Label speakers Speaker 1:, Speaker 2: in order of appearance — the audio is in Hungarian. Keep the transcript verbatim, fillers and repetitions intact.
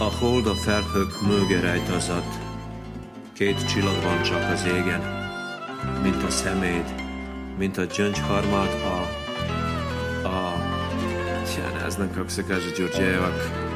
Speaker 1: A hold a felhők mögé rejtozat, két csillag van csak az égen, mint a szeméd, mint a gyöngyharmad a... a... Ja, ne znam kako se kaže Đurđevak.